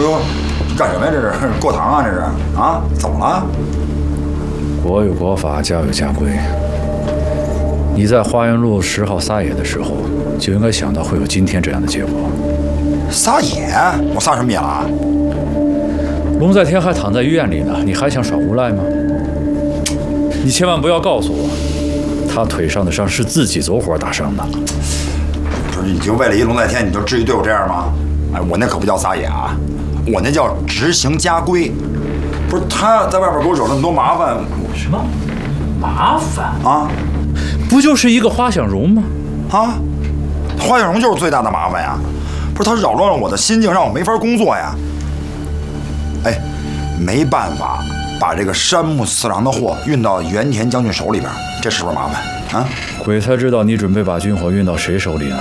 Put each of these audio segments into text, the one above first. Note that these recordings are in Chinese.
呦，干什么呀？这是过堂啊？这是啊？怎么了？ 国有国法，家有家规。你在花园路10号撒野的时候，就应该想到会有今天这样的结果。 撒野？我撒什么野了？ 龙在天还躺在医院里呢，你还想耍无赖吗？你千万不要告诉我，他腿上的伤是自己走火打伤的。 不是，你就为了一龙在天，你就至于对我这样吗？哎，我那可不叫撒野啊，我那叫执行家规。不是他在外边给我惹那么多麻烦。 什么麻烦啊？ 不就是一个花想容吗？ 啊，花想容就是最大的麻烦呀！不是他扰乱了我的心境，让我没法工作呀。哎，没办法把这个山木次郎的货运到原田将军手里边，这是不是麻烦啊？ 鬼才知道你准备把军火运到谁手里呢？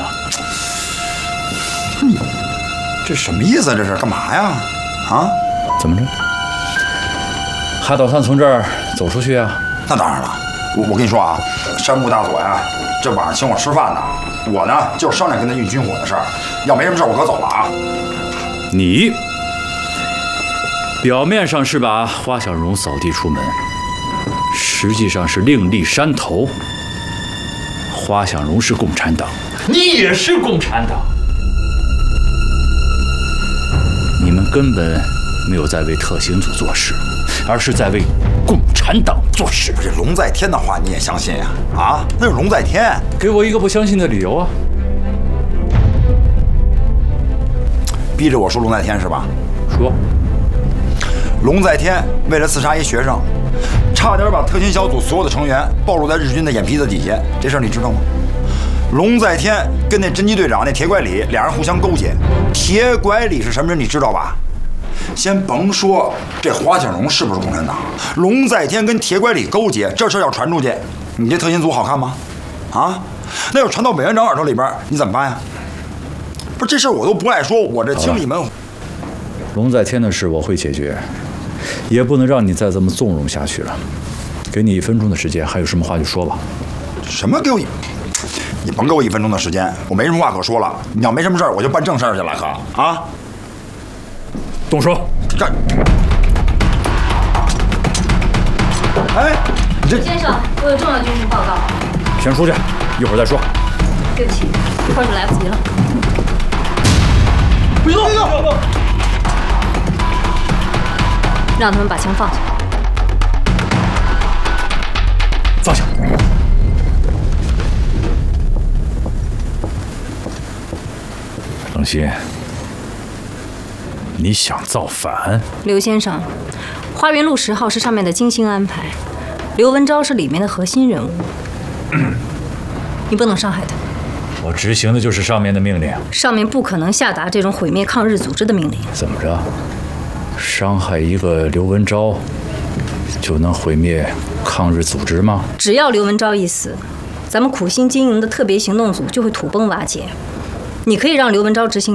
你这什么意思？这是干嘛呀？啊？ 怎么着？还打算从这儿走出去啊？ 那当然了，我跟你说啊，山木大佐呀，这晚上请我吃饭呢。我呢就是商量跟他运军火的事儿，要没什么事我可走了啊。 你表面上是把花小荣扫地出门，实际上是另立山头。花小荣是共产党，你也是共产党，你们根本没有在为特勤组做事，而是在为共产党做事。 这龙在天的话你也相信呀？啊，那是龙在天。 给我一个不相信的理由啊！ 逼着我说龙在天是吧？ 说。 龙在天为了刺杀一学生，差点把特勤小组所有的成员暴露在日军的眼皮子底下，这事儿你知道吗？龙在天跟那侦缉队长那铁拐李俩人互相勾结，铁拐李是什么人你知道吧？先甭说这花小荣是不是共产党，龙在天跟铁拐李勾结，这事儿要传出去，你这特勤组好看吗？啊，那要传到委员长耳朵里边，你怎么办呀？不是这事儿我都不爱说，我这清理门。 龙在天的事我会解决。也不能让你再这么纵容下去了。给你1分钟的时间，还有什么话就说吧。 什么给我？你甭给我1分钟的时间，我没什么话可说了。你要没什么事儿，我就办正事儿去了，可啊！ 动手！ 干！哎，你这先生，我有重要军情报告。 先出去，一会儿再说。 对不起，一会儿就来不及了。 别动！ 让他们把枪放下。 放下。冷心，你想造反？ 刘先生，花园路10号是上面的精心安排，刘文昭是里面的核心人物，你不能伤害他。 我执行的就是上面的命令。 上面不可能下达这种毁灭抗日组织的命令。 怎么着？伤害一个刘文昭，就能毁灭抗日组织吗？ 只要刘文昭一死，咱们苦心经营的特别行动组就会土崩瓦解。你可以让刘文昭执行